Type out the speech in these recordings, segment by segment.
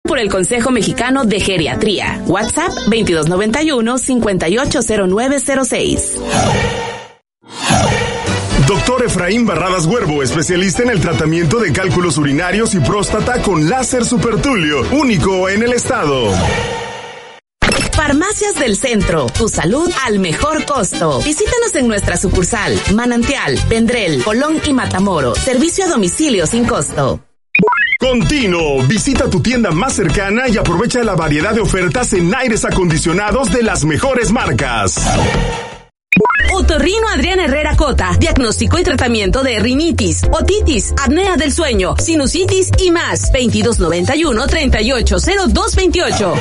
por el Consejo Mexicano de Geriatría. WhatsApp 2291-580906. Doctor Efraín Barradas Huervo, especialista en el tratamiento de cálculos urinarios y próstata con láser supertulio, único en el estado. Farmacias del Centro, tu salud al mejor costo. Visítanos en nuestra sucursal, Manantial, Vendrell, Colón y Matamoros. Servicio a domicilio sin costo. Continuo, visita tu tienda más cercana y aprovecha la variedad de ofertas en aires acondicionados de las mejores marcas. Otorrino Adrián Herrera Cota, diagnóstico y tratamiento de rinitis, otitis, apnea del sueño, sinusitis y más. 2291-380228.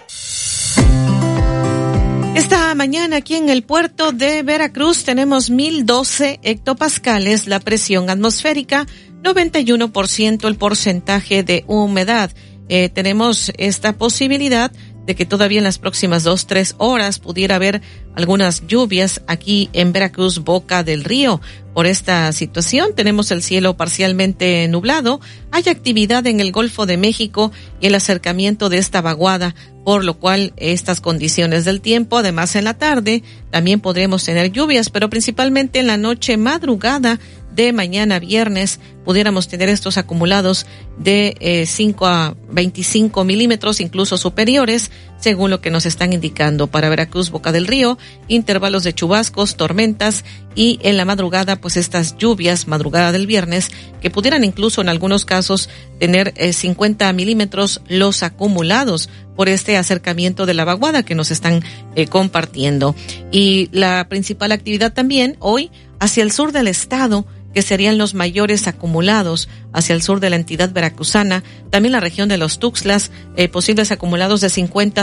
Esta mañana aquí en el puerto de Veracruz tenemos 1012 hectopascales la presión atmosférica, 91% el porcentaje de humedad. Tenemos esta posibilidad de que todavía en las próximas 2-3 horas pudiera haber algunas lluvias aquí en Veracruz, Boca del Río. Por esta situación tenemos el cielo parcialmente nublado, hay actividad en el Golfo de México y el acercamiento de esta vaguada, por lo cual estas condiciones del tiempo, además en la tarde, también podremos tener lluvias, pero principalmente en la noche madrugada de mañana viernes pudiéramos tener estos acumulados de 5 a 25 milímetros, incluso superiores, según lo que nos están indicando para Veracruz, Boca del Río, intervalos de chubascos, tormentas y en la madrugada, pues estas lluvias, madrugada del viernes, que pudieran incluso en algunos casos tener 50 milímetros los acumulados por este acercamiento de la vaguada que nos están compartiendo. Y la principal actividad también hoy hacia el sur del estado, que serían los mayores acumulados hacia el sur de la entidad veracruzana, también la región de los Tuxtlas, posibles acumulados de 50 a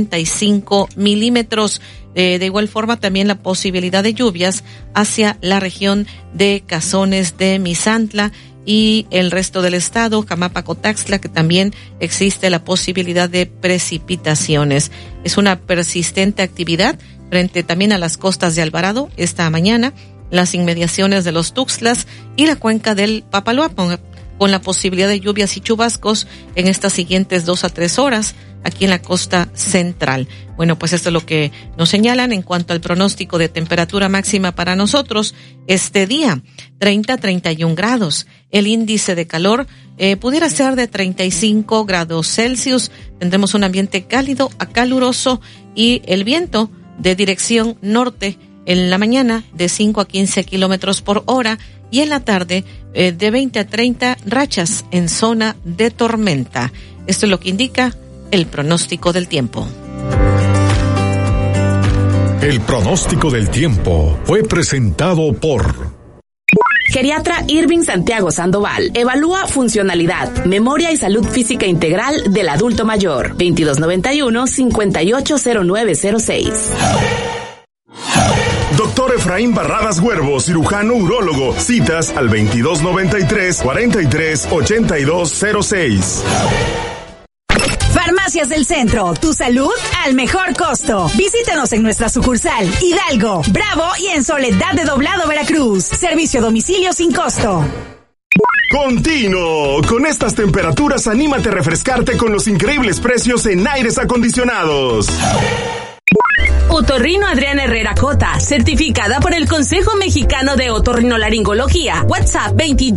75 milímetros. De igual forma también la posibilidad de lluvias hacia la región de Cazones de Misantla y el resto del estado, Jamapa, Cotaxtla, que también existe la posibilidad de precipitaciones. Es una persistente actividad frente también a las costas de Alvarado esta mañana, las inmediaciones de los Tuxtlas y la cuenca del Papaloapan, con la posibilidad de lluvias y chubascos en estas siguientes 2 a 3 horas aquí en la costa central. Bueno, pues esto es lo que nos señalan en cuanto al pronóstico de temperatura máxima para nosotros este día, 30 a 31 grados. El índice de calor pudiera ser de 35 grados Celsius. Tendremos un ambiente cálido a caluroso y el viento de dirección norte en la mañana de 5 a 15 kilómetros por hora y en la tarde de 20 a 30 rachas en zona de tormenta. Esto es lo que indica el pronóstico del tiempo. El pronóstico del tiempo fue presentado por Geriatra Irving Santiago Sandoval. Evalúa funcionalidad, memoria y salud física integral del adulto mayor. 2291-580906. Doctor Efraín Barradas Huervo, cirujano urólogo. Citas al 2293-438206. Farmacias del Centro, tu salud al mejor costo. Visítanos en nuestra sucursal Hidalgo, Bravo y en Soledad de Doblado, Veracruz. Servicio a domicilio sin costo. Continuo. Con estas temperaturas, anímate a refrescarte con los increíbles precios en aires acondicionados. Otorrino Adrián Herrera Cota, certificada por el Consejo Mexicano de Otorrinolaringología. WhatsApp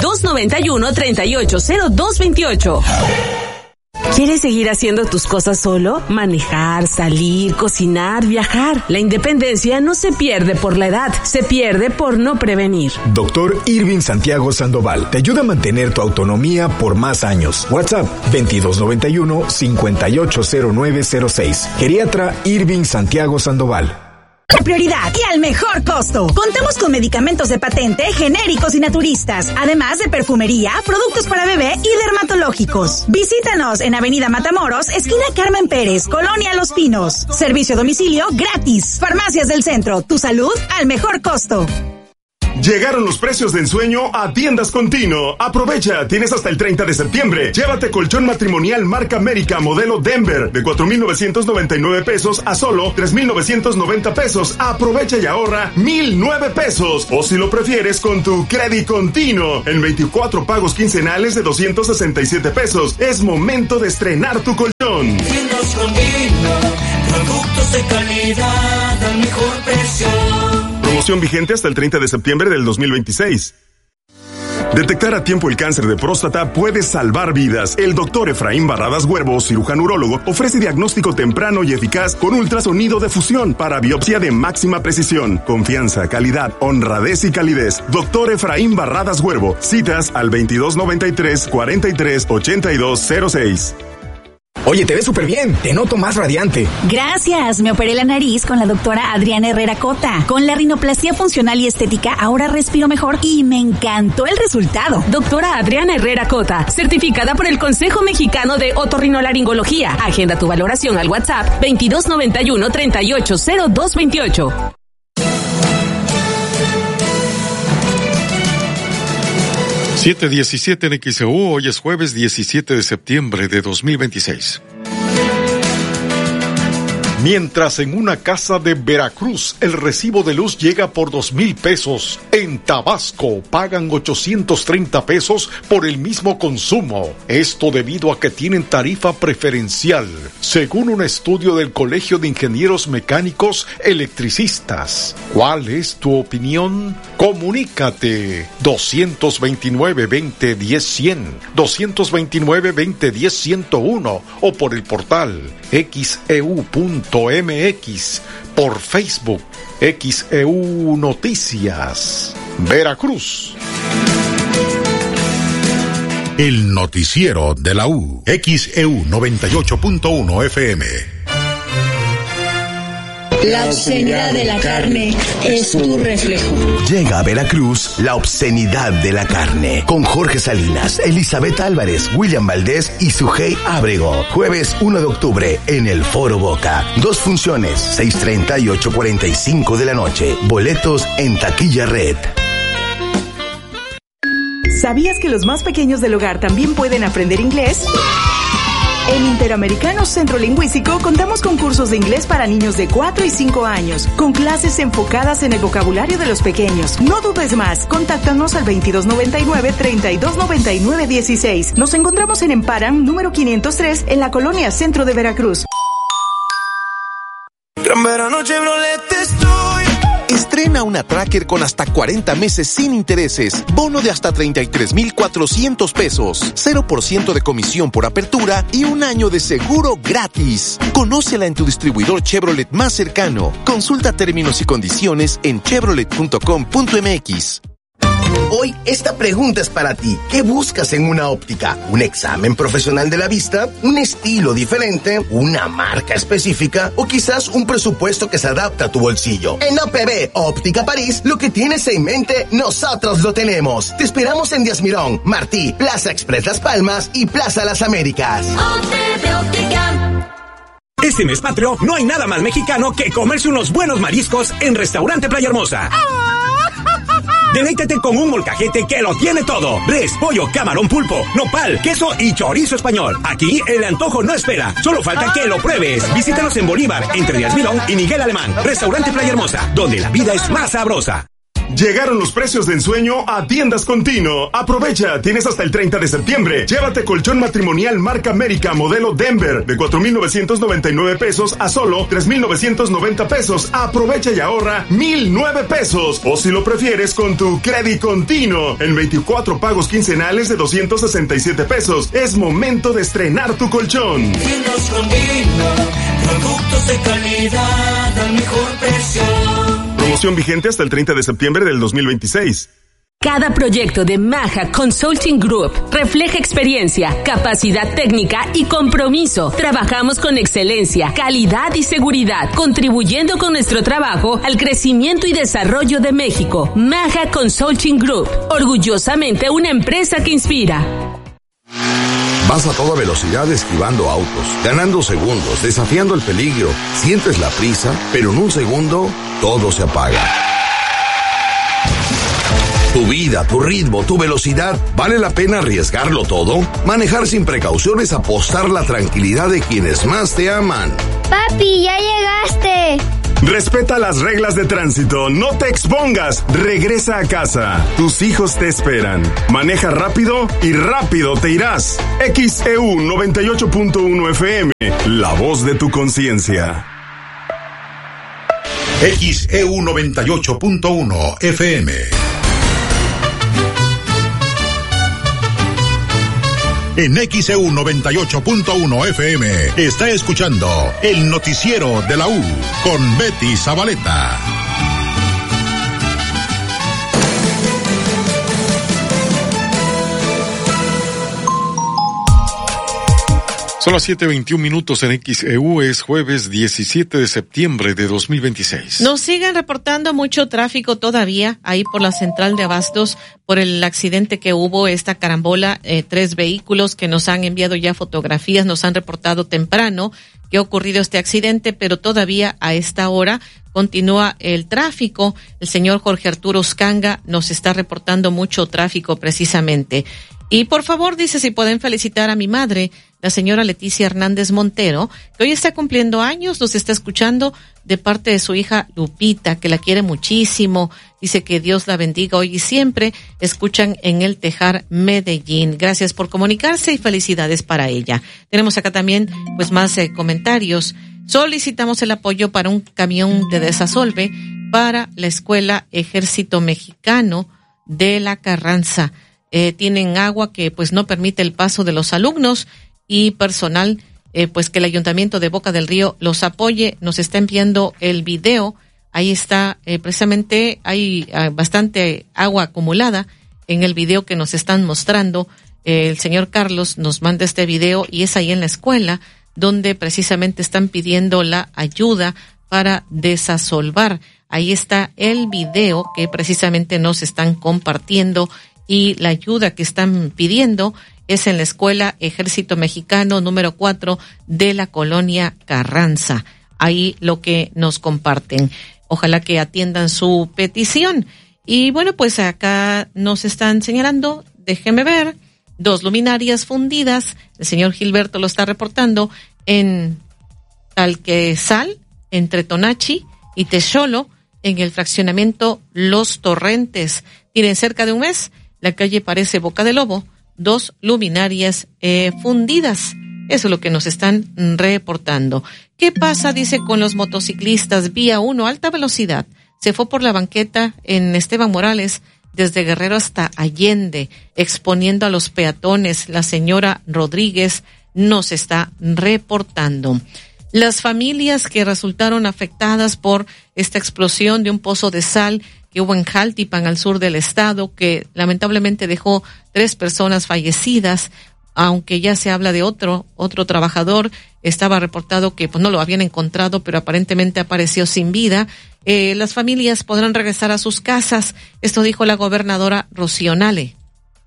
2291-380228. ¿Quieres seguir haciendo tus cosas solo? Manejar, salir, cocinar, viajar. La independencia no se pierde por la edad, se pierde por no prevenir. Doctor Irving Santiago Sandoval te ayuda a mantener tu autonomía por más años. WhatsApp 2291-580906. Geriatra Irving Santiago Sandoval. Prioridad y al mejor costo. Contamos con medicamentos de patente, genéricos y naturistas, además de perfumería, productos para bebé y dermatológicos. Visítanos en Avenida Matamoros, esquina Carmen Pérez, Colonia Los Pinos. Servicio a domicilio gratis. Farmacias del Centro, tu salud al mejor costo. Llegaron los precios de ensueño a Tiendas Continuo. Aprovecha, tienes hasta el 30 de septiembre. Llévate colchón matrimonial marca América modelo Denver de 4,999 pesos a solo 3,990 pesos. Aprovecha y ahorra 1,009 pesos. O si lo prefieres con tu Credit Continuo en 24 pagos quincenales de 267 pesos. Es momento de estrenar tu colchón. Tiendas Continuo, productos de calidad al mejor precio. Promoción vigente hasta el 30 de septiembre del 2026. Detectar a tiempo el cáncer de próstata puede salvar vidas. El doctor Efraín Barradas Huervo, cirujano urólogo, ofrece diagnóstico temprano y eficaz con ultrasonido de fusión para biopsia de máxima precisión. Confianza, calidad, honradez y calidez. Doctor Efraín Barradas Huervo. Citas al 2293 43 8206. Oye, te ves súper bien. Te noto más radiante. Gracias. Me operé la nariz con la doctora Adriana Herrera Cota. Con la rinoplastia funcional y estética, ahora respiro mejor y me encantó el resultado. Doctora Adriana Herrera Cota, certificada por el Consejo Mexicano de Otorrinolaringología. Agenda tu valoración al WhatsApp 2291 380228. (7:17) en XEU, hoy es jueves 17 de septiembre de 2026. Mientras en una casa de Veracruz el recibo de luz llega por 2,000 pesos, en Tabasco pagan 830 pesos por el mismo consumo. Esto debido a que tienen tarifa preferencial, según un estudio del Colegio de Ingenieros Mecánicos Electricistas. ¿Cuál es tu opinión? Comunícate 229-2010-100, 229-2010-101 o por el portal xeu.mx, por Facebook, XEU Noticias, Veracruz. El noticiero de la U, XEU 98.1 FM. La obscenidad de la carne es tu reflejo. Llega a Veracruz la obscenidad de la carne con Jorge Salinas, Elizabeth Álvarez, William Valdés y Sujei Ábrego. Jueves 1 de octubre en el Foro Boca. 2 funciones, 6:30 y 8:45 de la noche. Boletos en Taquilla Red. ¿Sabías que los más pequeños del hogar también pueden aprender inglés? En Interamericano Centro Lingüístico contamos con cursos de inglés para niños de 4 y 5 años, con clases enfocadas en el vocabulario de los pequeños. No dudes más, contáctanos al 2299-3299-16. Nos encontramos en Emparan, número 503, en la colonia Centro de Veracruz. Gran verano Chevrolet estoy. Estrena una Tracker con hasta 40 meses sin intereses, bono de hasta 33,400 pesos, 0% de comisión por apertura y un año de seguro gratis. Conócela en tu distribuidor Chevrolet más cercano. Consulta términos y condiciones en chevrolet.com.mx. Hoy esta pregunta es para ti. ¿Qué buscas en una óptica? ¿Un examen profesional de la vista? ¿Un estilo diferente? ¿Una marca específica? ¿O quizás un presupuesto que se adapta a tu bolsillo? En OPB, Óptica París, lo que tienes en mente, nosotros lo tenemos. Te esperamos en Díaz Mirón, Martí, Plaza Express Las Palmas y Plaza Las Américas. OPB Óptica. Este mes patrio no hay nada más mexicano que comerse unos buenos mariscos en Restaurante Playa Hermosa. Deleítate con un molcajete que lo tiene todo. Res, pollo, camarón, pulpo, nopal, queso y chorizo español. Aquí el antojo no espera. Solo falta que lo pruebes. Visítanos en Bolívar, entre Díaz Mirón y Miguel Alemán. Restaurante Playa Hermosa, donde la vida es más sabrosa. Llegaron los precios de ensueño a Tiendas Continuo. Aprovecha, tienes hasta el 30 de septiembre. Llévate colchón matrimonial marca América modelo Denver de 4,999 pesos a solo 3,990 pesos. Aprovecha y ahorra 1,009 pesos. O si lo prefieres con tu Credit Continuo en 24 pagos quincenales de 267 pesos. Es momento de estrenar tu colchón. Tiendas Continuo, productos de calidad al mejor precio. Promoción vigente hasta el 30 de septiembre del 2026. Cada proyecto de Maja Consulting Group refleja experiencia, capacidad técnica y compromiso. Trabajamos con excelencia, calidad y seguridad, contribuyendo con nuestro trabajo al crecimiento y desarrollo de México. Maja Consulting Group, orgullosamente una empresa que inspira. Vas a toda velocidad esquivando autos, ganando segundos, desafiando el peligro. Sientes la prisa, pero en un segundo todo se apaga. Tu vida, tu ritmo, tu velocidad, ¿vale la pena arriesgarlo todo? Manejar sin precaución es apostar la tranquilidad de quienes más te aman. Papi, ya llegaste. Respeta las reglas de tránsito, no te expongas, regresa a casa. Tus hijos te esperan. Maneja rápido y rápido te irás. XEU 98.1 FM, la voz de tu conciencia. XEU 98.1 FM. En XEU 98.1 FM está escuchando el noticiero de la U con Betty Zabaleta. Son las 7:21 en XEU, es jueves 17 de septiembre de 2026. Nos siguen reportando mucho tráfico todavía ahí por la central de abastos por el accidente que hubo, esta carambola, 3 vehículos que nos han enviado ya fotografías, nos han reportado temprano que ha ocurrido este accidente, pero todavía a esta hora continúa el tráfico. El señor Jorge Arturo Uscanga nos está reportando mucho tráfico precisamente. Y por favor, dice, si pueden felicitar a mi madre, la señora Leticia Hernández Montero, que hoy está cumpliendo años, nos está escuchando de parte de su hija Lupita, que la quiere muchísimo. Dice que Dios la bendiga hoy y siempre. Escuchan en El Tejar, Medellín. Gracias por comunicarse y felicidades para ella. Tenemos acá también pues más comentarios. Solicitamos el apoyo para un camión de desasolve para la Escuela Ejército Mexicano de la Carranza. Tienen agua que pues no permite el paso de los alumnos y personal, pues que el Ayuntamiento de Boca del Río los apoye. Nos está enviando el video. Ahí está, precisamente hay bastante agua acumulada en el video que nos están mostrando. El señor Carlos nos manda este video y es ahí en la escuela donde precisamente están pidiendo la ayuda para desasolvar. Ahí está el video que precisamente nos están compartiendo y la ayuda que están pidiendo es en la Escuela Ejército Mexicano número 4 de la colonia Carranza. Ahí lo que nos comparten. Ojalá que atiendan su petición. Y bueno, pues acá nos están señalando, déjeme ver, 2 luminarias fundidas. El señor Gilberto lo está reportando en Talquesal, entre Tonachi y Texolo, en el fraccionamiento Los Torrentes. Tienen cerca de un mes. La calle parece Boca de Lobo, 2 luminarias fundidas. Eso es lo que nos están reportando. ¿Qué pasa, dice, con los motociclistas? Vía 1, alta velocidad. Se fue por la banqueta en Esteban Morales, desde Guerrero hasta Allende, exponiendo a los peatones. La señora Rodríguez nos está reportando. Las familias que resultaron afectadas por esta explosión de un pozo de sal que hubo en Jaltipan, al sur del estado, que lamentablemente dejó 3 personas fallecidas, aunque ya se habla de otro trabajador. Estaba reportado que pues no lo habían encontrado, pero aparentemente apareció sin vida. Las familias podrán regresar a sus casas. Esto dijo la gobernadora Rocío Nale.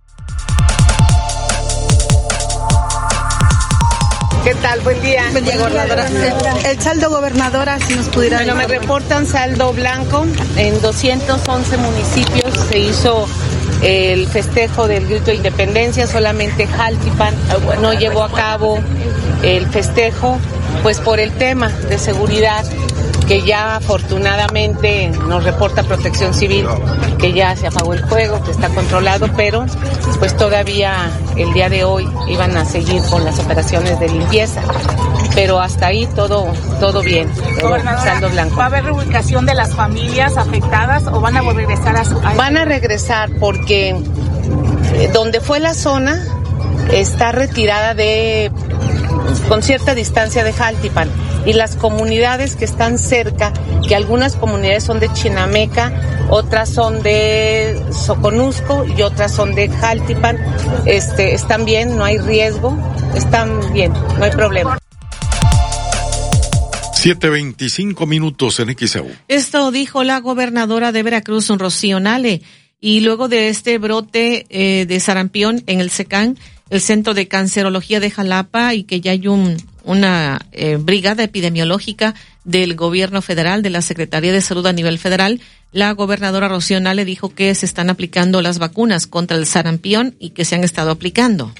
¿Qué tal? Buen día. Buen día, gobernadora. El saldo, gobernadora, si nos pudiera... Bueno, me reportan saldo blanco. En 211 municipios se hizo el festejo del grito de independencia. Solamente Jaltipan no llevó a cabo el festejo, pues por el tema de seguridad, que ya afortunadamente nos reporta Protección Civil que ya se apagó el fuego, que está controlado, pero pues todavía el día de hoy iban a seguir con las operaciones de limpieza. Pero hasta ahí todo bien, saldo blanco. ¿Va a haber reubicación de las familias afectadas o van a regresar a su... Van a regresar porque donde fue la zona está retirada con cierta distancia de Jaltipan, y las comunidades que están cerca, que algunas comunidades son de Chinameca, otras son de Soconusco y otras son de Jaltipan, están bien, no hay riesgo, están bien, no hay problema. 7:25 en XEU. Esto dijo la gobernadora de Veracruz, Rocío Nale, y luego de este brote de sarampión en el SECAN, el Centro de Cancerología de Jalapa, y que ya hay un una brigada epidemiológica del gobierno federal, de la Secretaría de Salud a nivel federal. La gobernadora Rocío Nale dijo que se están aplicando las vacunas contra el sarampión y que se han estado aplicando.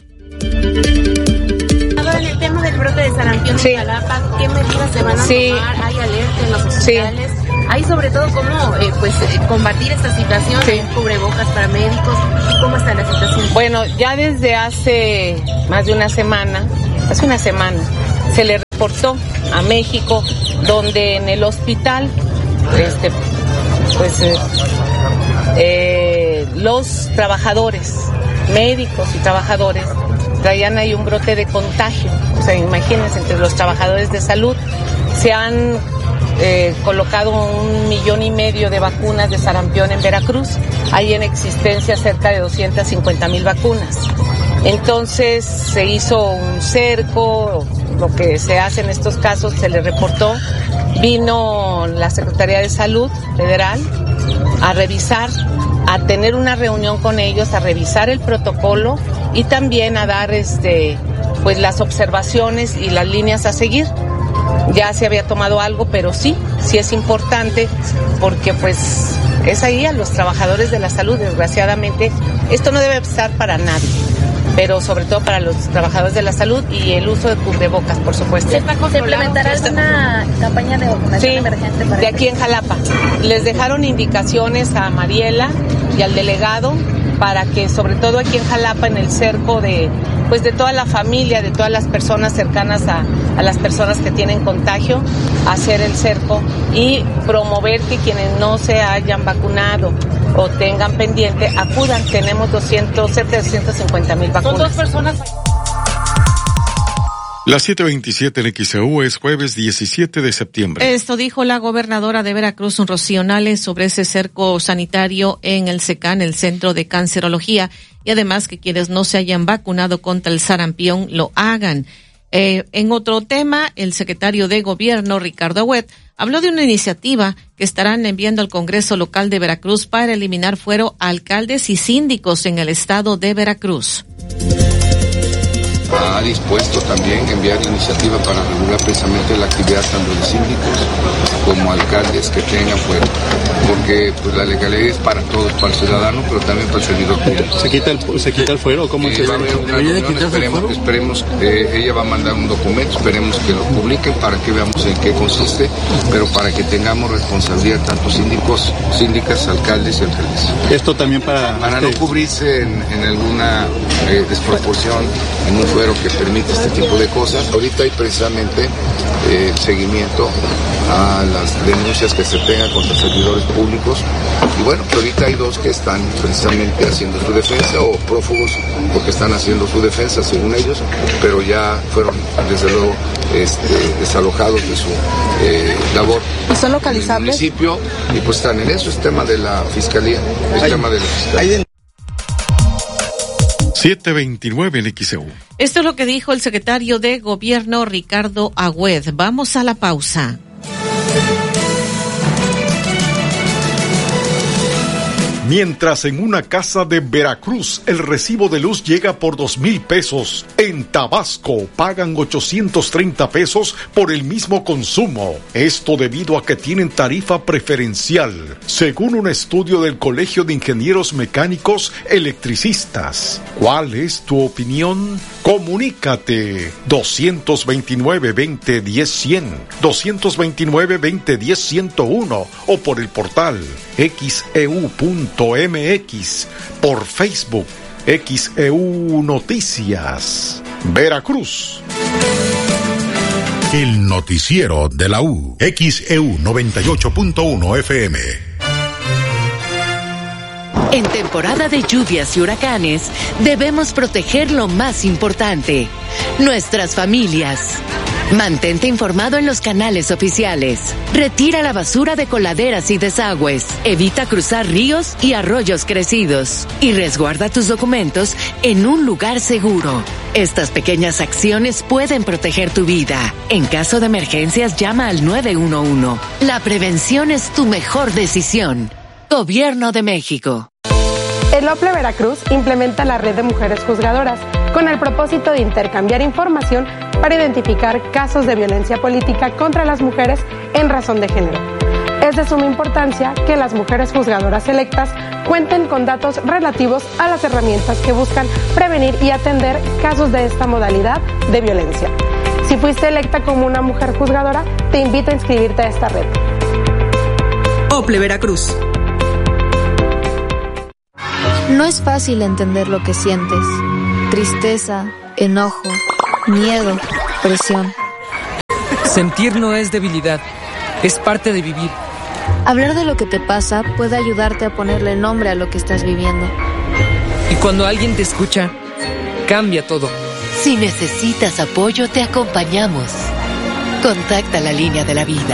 En el tema del brote de sarampión en Jalapa, ¿qué medidas se van a tomar? ¿Hay alerta en los hospitales? Hay sobre todo cómo combatir esta situación, hay cubrebocas para médicos. ¿Cómo está la situación? Bueno, ya desde hace más de una semana, se le reportó a México, donde en el hospital, los trabajadores, médicos y trabajadores, traían ahí un brote de contagio. O sea, imagínense, entre los trabajadores de salud se han colocado 1,5 millones de vacunas de sarampión en Veracruz. Hay en existencia cerca de 250,000 vacunas. Entonces se hizo un cerco, lo que se hace en estos casos, se le reportó. Vino la Secretaría de Salud Federal a revisar, a tener una reunión con ellos, a revisar el protocolo y también a dar las observaciones y las líneas a seguir. Ya se había tomado algo, pero sí es importante, porque es ahí a los trabajadores de la salud. Desgraciadamente, esto no debe pasar para nadie, pero sobre todo para los trabajadores de la salud, y el uso de cubrebocas, por supuesto. ¿Se implementará alguna campaña de vacunación emergente para de aquí en Jalapa? Les dejaron indicaciones a Mariela y al delegado para que, sobre todo aquí en Jalapa, en el cerco de toda la familia, de todas las personas cercanas a las personas que tienen contagio, hacer el cerco y promover que quienes no se hayan vacunado o tengan pendiente, acudan. Tenemos cerca de 250,000 vacunas. Son 2 personas. Las 7:27 en XEU, es jueves 17 de septiembre. Esto dijo la gobernadora de Veracruz, Rocío Nale, sobre ese cerco sanitario en el CECAN, el Centro de Cancerología, y además que quienes no se hayan vacunado contra el sarampión lo hagan. En otro tema, el secretario de Gobierno, Ricardo Agüed, habló de una iniciativa que estarán enviando al Congreso local de Veracruz para eliminar fuero a alcaldes y síndicos en el estado de Veracruz. Ha dispuesto también enviar iniciativa para regular precisamente la actividad tanto de síndicos como alcaldes que tengan fuero, porque la legalidad es para todos, para el ciudadano, pero también para el servidor público. ¿Se quita el fuero? ¿Cómo se va a haber una reunión? Esperemos ella va a mandar un documento, esperemos que lo publiquen para que veamos en qué consiste, pero para que tengamos responsabilidad tanto síndicos, síndicas, alcaldes y alcaldes. Esto también para no cubrirse en alguna desproporción, en un fuero que permite este tipo de cosas. Ahorita hay precisamente seguimiento a las denuncias que se tengan contra servidores públicos, y bueno, ahorita hay 2 que están precisamente haciendo su defensa, o prófugos porque están haciendo su defensa según ellos, pero ya fueron desde luego desalojados de su labor. ¿Y son localizables? En el municipio, y pues están en eso, es tema de la fiscalía, tema de la fiscalía. 7:29 en XEU. Esto es lo que dijo el secretario de Gobierno, Ricardo Agüed. Vamos a la pausa. Mientras en una casa de Veracruz el recibo de luz llega por 2,000 pesos, en Tabasco pagan 830 pesos por el mismo consumo. Esto debido a que tienen tarifa preferencial, según un estudio del Colegio de Ingenieros Mecánicos Electricistas. ¿Cuál es tu opinión? Comunícate 229-2010-100, 229-2010-101 o por el portal xeu.mx, por Facebook XEU Noticias. Veracruz. El noticiero de la U. XEU 98.1 FM. En temporada de lluvias y huracanes, debemos proteger lo más importante, nuestras familias. Mantente informado en los canales oficiales. Retira la basura de coladeras y desagües. Evita cruzar ríos y arroyos crecidos. Y resguarda tus documentos en un lugar seguro. Estas pequeñas acciones pueden proteger tu vida. En caso de emergencias, llama al 911. La prevención es tu mejor decisión. Gobierno de México. El OPLE Veracruz implementa la red de mujeres juzgadoras, con el propósito de intercambiar información para identificar casos de violencia política contra las mujeres en razón de género. Es de suma importancia que las mujeres juzgadoras electas cuenten con datos relativos a las herramientas que buscan prevenir y atender casos de esta modalidad de violencia. Si fuiste electa como una mujer juzgadora, te invito a inscribirte a esta red. OPLE Veracruz. No es fácil entender lo que sientes. Tristeza, enojo, miedo, presión. Sentir no es debilidad, es parte de vivir. Hablar de lo que te pasa puede ayudarte a ponerle nombre a lo que estás viviendo. Y cuando alguien te escucha, cambia todo. Si necesitas apoyo, te acompañamos. Contacta la línea de la vida.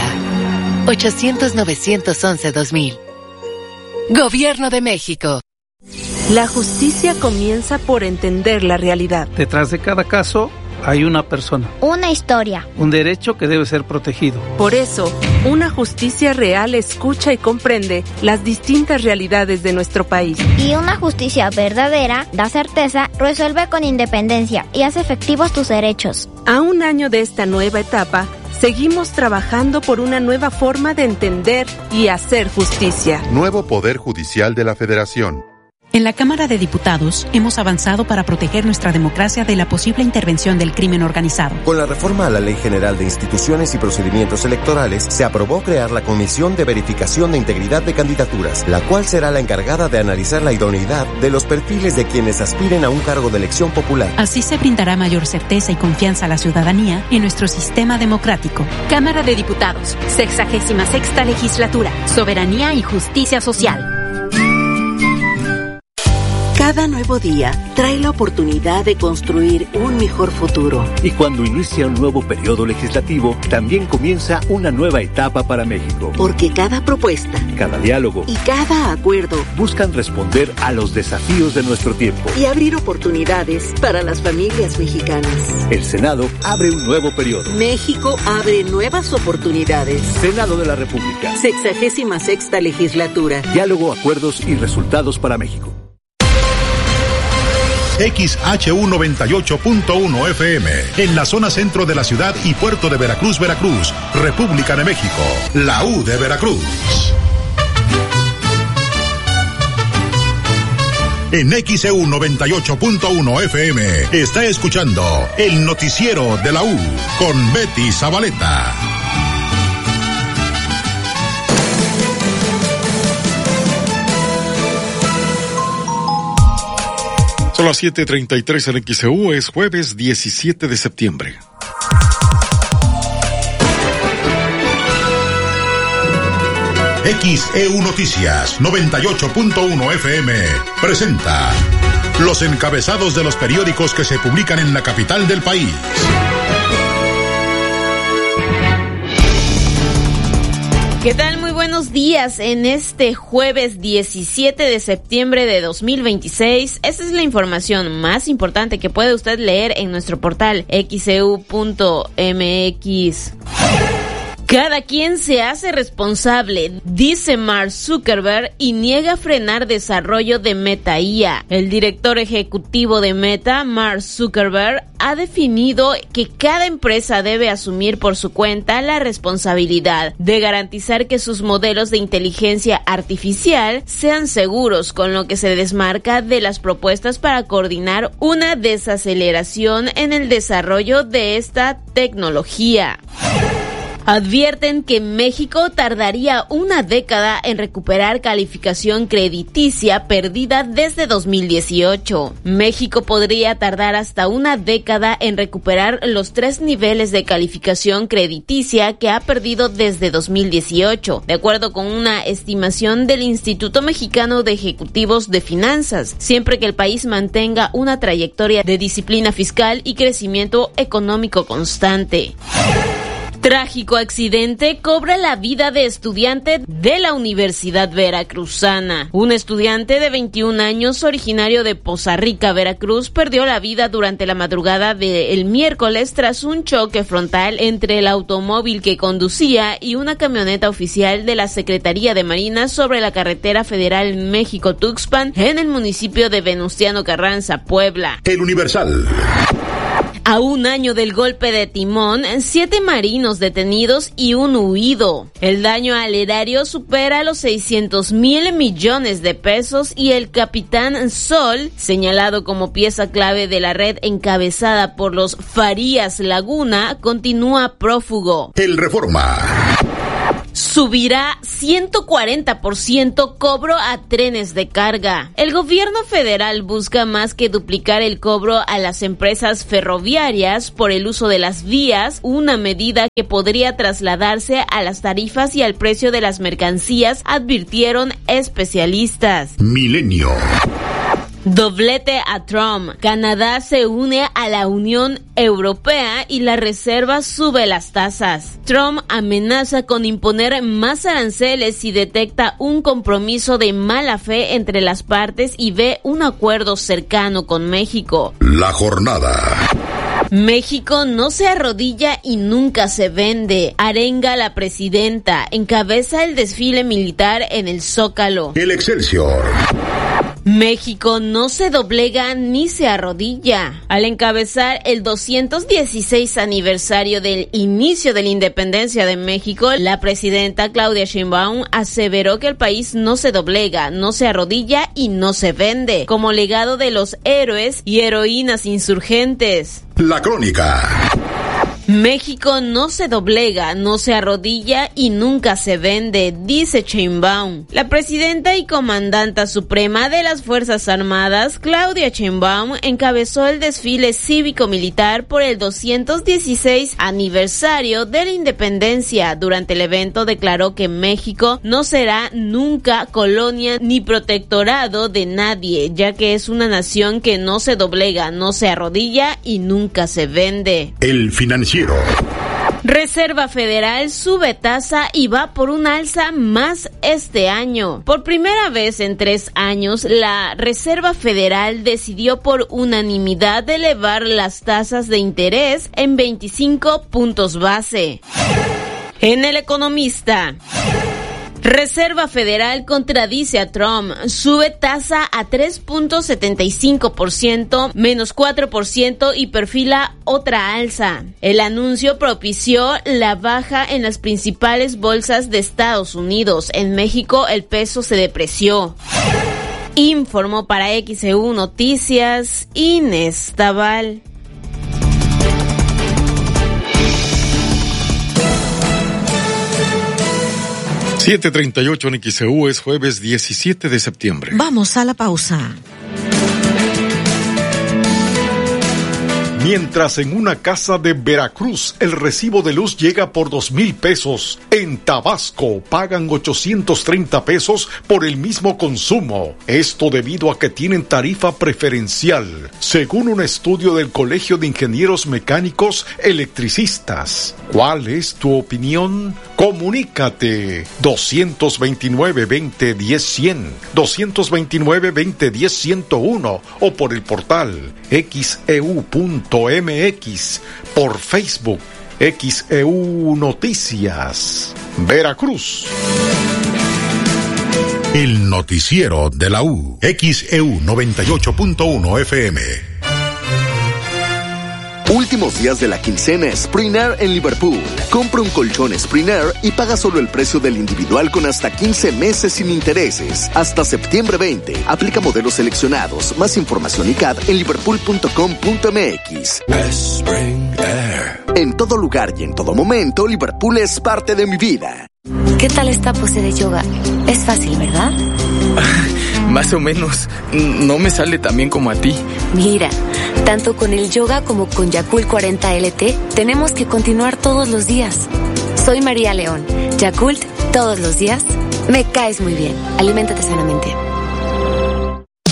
800-911-2000. Gobierno de México. La justicia comienza por entender la realidad. Detrás de cada caso hay una persona. Una historia. Un derecho que debe ser protegido. Por eso, una justicia real escucha y comprende las distintas realidades de nuestro país. Y una justicia verdadera da certeza, resuelve con independencia y hace efectivos tus derechos. A un año de esta nueva etapa, seguimos trabajando por una nueva forma de entender y hacer justicia. Nuevo Poder Judicial de la Federación. En la Cámara de Diputados hemos avanzado para proteger nuestra democracia de la posible intervención del crimen organizado. Con la reforma a la Ley General de Instituciones y Procedimientos Electorales, se aprobó crear la Comisión de Verificación de Integridad de Candidaturas, la cual será la encargada de analizar la idoneidad de los perfiles de quienes aspiren a un cargo de elección popular. Así se brindará mayor certeza y confianza a la ciudadanía en nuestro sistema democrático. Cámara de Diputados, 66ª Legislatura, Soberanía y Justicia Social. Cada nuevo día trae la oportunidad de construir un mejor futuro. Y cuando inicia un nuevo periodo legislativo, también comienza una nueva etapa para México. Porque cada propuesta, cada diálogo y cada acuerdo buscan responder a los desafíos de nuestro tiempo y abrir oportunidades para las familias mexicanas. El Senado abre un nuevo periodo. México abre nuevas oportunidades. Senado de la República. 66ª Legislatura. Diálogo, acuerdos y resultados para México. XHU 98.1 FM, en la zona centro de la ciudad y puerto de Veracruz, Veracruz, República de México, la U de Veracruz. En XEU 98.1 FM está escuchando el noticiero de la U con Betty Zabaleta. Son las 7:33 en XEU, es jueves 17 de septiembre. XEU Noticias 98.1 FM presenta los encabezados de los periódicos que se publican en la capital del país. ¿Qué tal? Muy buenos días en este jueves 17 de septiembre de 2026. Esta es la información más importante que puede usted leer en nuestro portal xeu.mx. Cada quien se hace responsable, dice Mark Zuckerberg, y niega frenar desarrollo de Meta IA. El director ejecutivo de Meta, Mark Zuckerberg, ha definido que cada empresa debe asumir por su cuenta la responsabilidad de garantizar que sus modelos de inteligencia artificial sean seguros, con lo que se desmarca de las propuestas para coordinar una desaceleración en el desarrollo de esta tecnología. Advierten que México tardaría una década en recuperar calificación crediticia perdida desde 2018. México podría tardar hasta una década en recuperar los 3 niveles de calificación crediticia que ha perdido desde 2018, de acuerdo con una estimación del Instituto Mexicano de Ejecutivos de Finanzas, siempre que el país mantenga una trayectoria de disciplina fiscal y crecimiento económico constante. Trágico accidente cobra la vida de estudiante de la Universidad Veracruzana. Un estudiante de 21 años, originario de Poza Rica, Veracruz, perdió la vida durante la madrugada del miércoles tras un choque frontal entre el automóvil que conducía y una camioneta oficial de la Secretaría de Marina sobre la carretera federal México-Tuxpan en el municipio de Venustiano Carranza, Puebla. El Universal. A un año del golpe de timón, 7 marinos detenidos y un huido. El daño al erario supera los 600,000 millones de pesos y el capitán Sol, señalado como pieza clave de la red encabezada por los Farías Laguna, continúa prófugo. El Reforma. Subirá 140% cobro a trenes de carga. El gobierno federal busca más que duplicar el cobro a las empresas ferroviarias por el uso de las vías, una medida que podría trasladarse a las tarifas y al precio de las mercancías, advirtieron especialistas. Milenio. Doblete a Trump. Canadá se une a la Unión Europea y la Reserva sube las tasas. Trump amenaza con imponer más aranceles si detecta un compromiso de mala fe entre las partes y ve un acuerdo cercano con México. La jornada. México no se arrodilla y nunca se vende. Arenga la presidenta. Encabeza el desfile militar en el Zócalo. El Excelsior. México no se doblega ni se arrodilla. Al encabezar el 216 aniversario del inicio de la independencia de México, la presidenta Claudia Sheinbaum aseveró que el país no se doblega, no se arrodilla y no se vende, como legado de los héroes y heroínas insurgentes. La Crónica. México no se doblega, no se arrodilla y nunca se vende, dice Sheinbaum. La presidenta y comandanta suprema de las Fuerzas Armadas, Claudia Sheinbaum, encabezó el desfile cívico-militar por el 216 aniversario de la independencia. Durante el evento declaró que México no será nunca colonia ni protectorado de nadie, ya que es una nación que no se doblega, no se arrodilla y nunca se vende. El Financiero. Reserva Federal sube tasa y va por un alza más este año. Por primera vez en 3 años, la Reserva Federal decidió por unanimidad elevar las tasas de interés en 25 puntos base. En El Economista. Reserva Federal contradice a Trump, sube tasa a 3.75%, menos 4% y perfila otra alza. El anuncio propició la baja en las principales bolsas de Estados Unidos. En México el peso se depreció. Informó para XEU Noticias Inés Tabal. 7:38 en XEU, es jueves 17 de septiembre. Vamos a la pausa. Mientras en una casa de Veracruz el recibo de luz llega por 2,000 pesos, en Tabasco pagan 830 pesos por el mismo consumo. Esto debido a que tienen tarifa preferencial, según un estudio del Colegio de Ingenieros Mecánicos Electricistas. ¿Cuál es tu opinión? Comunícate 229-2010-100, 229-2010-101 o por el portal xeu.mx, por Facebook XEU Noticias, Veracruz. El noticiero de la U, XEU 98.1 FM. Últimos días de la quincena Spring Air en Liverpool. Compra un colchón Spring Air y paga solo el precio del individual con hasta 15 meses sin intereses. Hasta septiembre 20. Aplica modelos seleccionados. Más información y CAD en liverpool.com.mx. Spring Air. En todo lugar y en todo momento, Liverpool es parte de mi vida. ¿Qué tal esta pose de yoga? Es fácil, ¿verdad? Más o menos. No me sale tan bien como a ti. Mira, tanto con el yoga como con Yakult 40 LT, tenemos que continuar todos los días. Soy María León. Yakult, todos los días. Me caes muy bien. Aliméntate sanamente. Conoce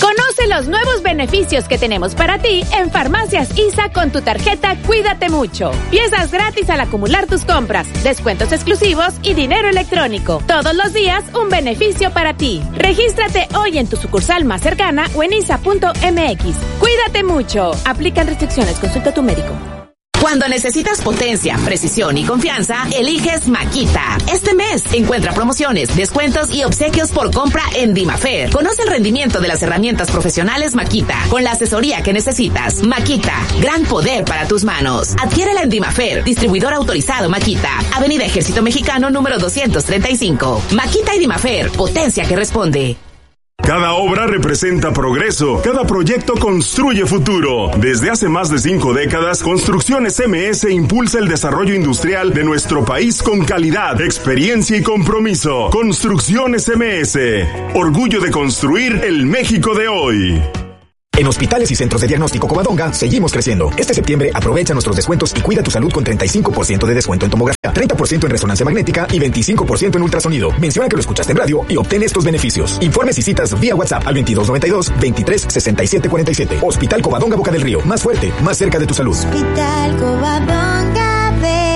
Conoce los nuevos beneficios que tenemos para ti en Farmacias ISA con tu tarjeta Cuídate Mucho. Piezas gratis al acumular tus compras, descuentos exclusivos y dinero electrónico. Todos los días un beneficio para ti. Regístrate hoy en tu sucursal más cercana o en isa.mx. Cuídate mucho. Aplican restricciones. Consulta a tu médico. Cuando necesitas potencia, precisión y confianza, eliges Makita. Este mes encuentra promociones, descuentos y obsequios por compra en Dimafer. Conoce el rendimiento de las herramientas profesionales Makita con la asesoría que necesitas. Makita, gran poder para tus manos. Adquiérela en Dimafer, distribuidor autorizado Makita. Avenida Ejército Mexicano número 235. Makita y Dimafer, potencia que responde. Cada obra representa progreso, cada proyecto construye futuro. Desde hace más de 5 décadas, Construcciones MS impulsa el desarrollo industrial de nuestro país con calidad, experiencia y compromiso. Construcciones MS, orgullo de construir el México de hoy. En hospitales y centros de diagnóstico Covadonga seguimos creciendo. Este septiembre aprovecha nuestros descuentos y cuida tu salud con 35% de descuento en tomografía, 30% en resonancia magnética y 25% en ultrasonido. Menciona que lo escuchaste en radio y obtén estos beneficios. Informes y citas vía WhatsApp al 2292-236747. Hospital Covadonga Boca del Río. Más fuerte, más cerca de tu salud. Hospital Covadonga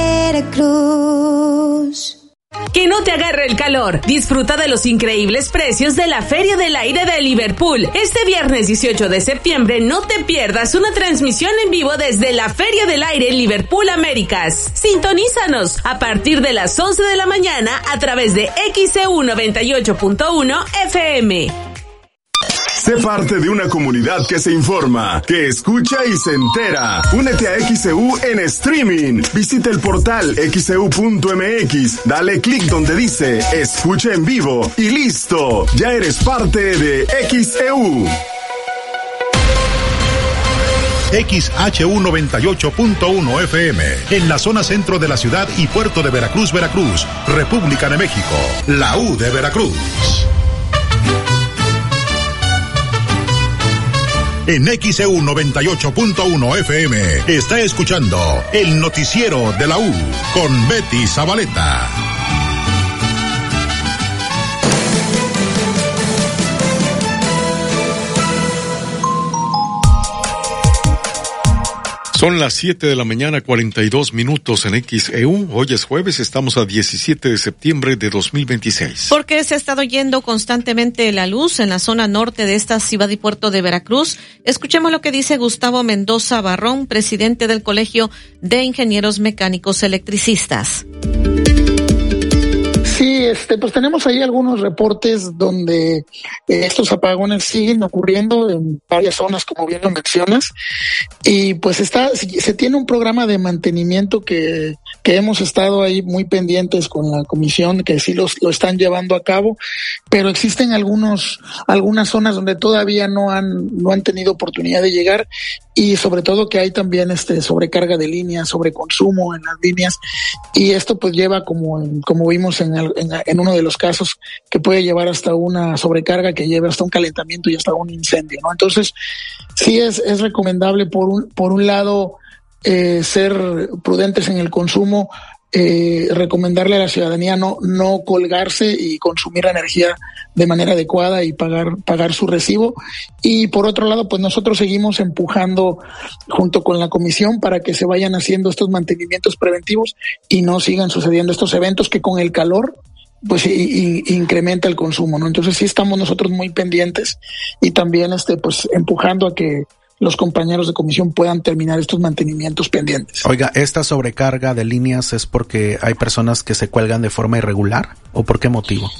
Veracruz. Que no te agarre el calor. Disfruta de los increíbles precios de la Feria del Aire de Liverpool. Este viernes 18 de septiembre no te pierdas una transmisión en vivo desde la Feria del Aire Liverpool Américas. Sintonízanos a partir de las 11 de la mañana a través de XEU 98.1 FM. Sé parte de una comunidad que se informa, que escucha y se entera. Únete a XEU en streaming. Visita el portal xeu.mx. Dale clic donde dice escucha en vivo y listo. Ya eres parte de XEU. XHU 98.1 FM, en la zona centro de la ciudad y puerto de Veracruz, Veracruz, República de México, la U de Veracruz. En XEU 98.1 FM está escuchando el noticiero de la U con Betty Zabaleta. Son las 7 de la mañana, 42 minutos en XEU. Hoy es jueves, estamos a 17 de septiembre de 2026. Porque se ha estado yendo constantemente la luz en la zona norte de esta ciudad y puerto de Veracruz. Escuchemos lo que dice Gustavo Mendoza Barrón, presidente del Colegio de Ingenieros Mecánicos Electricistas. Sí, pues tenemos ahí algunos reportes donde estos apagones siguen ocurriendo en varias zonas, como bien lo mencionas, y pues se tiene un programa de mantenimiento que hemos estado ahí muy pendientes con la comisión, que sí lo están llevando a cabo, pero existen algunas zonas donde todavía no han tenido oportunidad de llegar, y sobre todo que hay también sobrecarga de líneas, sobreconsumo en las líneas, y esto pues lleva como vimos en uno de los casos, que puede llevar hasta una sobrecarga, que lleve hasta un calentamiento y hasta un incendio, ¿no? Entonces sí es recomendable por un lado ser prudentes en el consumo, recomendarle a la ciudadanía no colgarse y consumir la energía de manera adecuada y pagar su recibo, y por otro lado pues nosotros seguimos empujando junto con la comisión para que se vayan haciendo estos mantenimientos preventivos y no sigan sucediendo estos eventos que con el calor pues incrementa el consumo, ¿no? Entonces sí estamos nosotros muy pendientes y también pues empujando a que los compañeros de comisión puedan terminar estos mantenimientos pendientes. Oiga, ¿esta sobrecarga de líneas es porque hay personas que se cuelgan de forma irregular o por qué motivo?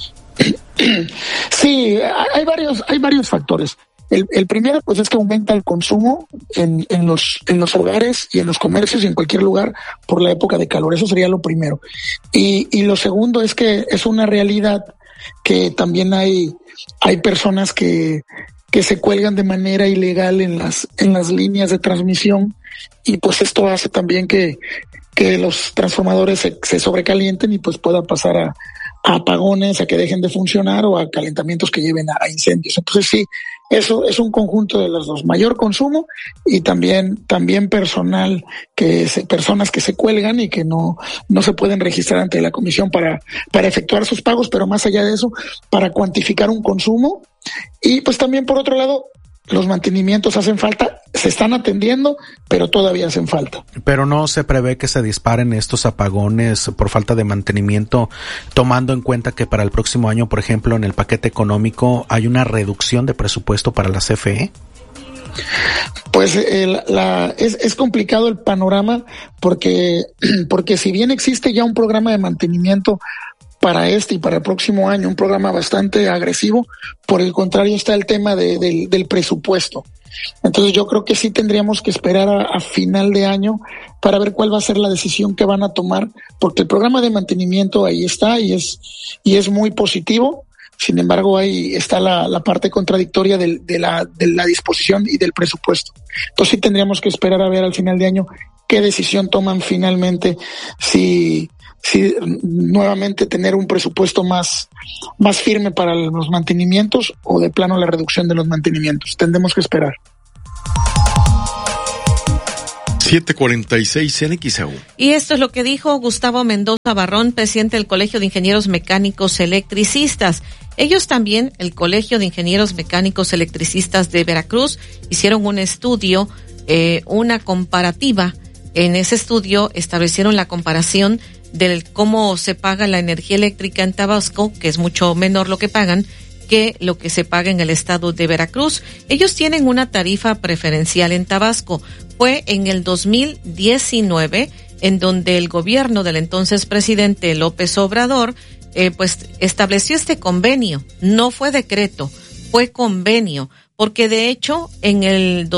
Sí, hay varios factores. El primero pues es que aumenta el consumo en los hogares y en los comercios y en cualquier lugar por la época de calor. Eso sería lo primero. Y lo segundo es que es una realidad que también hay personas que se cuelgan de manera ilegal en las líneas de transmisión, y pues esto hace también que los transformadores se sobrecalienten y pues pueda pasar a apagones, a que dejen de funcionar o a calentamientos que lleven a incendios. Entonces sí, eso es un conjunto de los dos: mayor consumo y también personas que se cuelgan y que no se pueden registrar ante la comisión para efectuar sus pagos, pero más allá de eso, para cuantificar un consumo. Y pues también por otro lado, los mantenimientos hacen falta, se están atendiendo, pero todavía hacen falta. Pero no se prevé que se disparen estos apagones por falta de mantenimiento, tomando en cuenta que para el próximo año, por ejemplo, en el paquete económico hay una reducción de presupuesto para la CFE. Pues es complicado el panorama porque si bien existe ya un programa de mantenimiento para este y para el próximo año, un programa bastante agresivo, por el contrario está el tema del presupuesto. Entonces yo creo que sí tendríamos que esperar a final de año para ver cuál va a ser la decisión que van a tomar, porque el programa de mantenimiento ahí está y es muy positivo. Sin embargo, ahí está la parte contradictoria de la disposición y del presupuesto. Entonces sí tendríamos que esperar a ver al final de año qué decisión toman finalmente, si nuevamente tener un presupuesto más firme para los mantenimientos o de plano la reducción de los mantenimientos. Tendremos que esperar. 7:46 en XEU. Y esto es lo que dijo Gustavo Mendoza Barrón, presidente del Colegio de Ingenieros Mecánicos Electricistas. Ellos también, el Colegio de Ingenieros Mecánicos Electricistas de Veracruz, hicieron un estudio, una comparativa. En ese estudio establecieron la comparación del cómo se paga la energía eléctrica en Tabasco, que es mucho menor lo que pagan que lo que se paga en el estado de Veracruz. Ellos tienen una tarifa preferencial en Tabasco. Fue en el 2019 en donde el gobierno del entonces presidente López Obrador pues estableció este convenio. No fue decreto, fue convenio, porque de hecho en el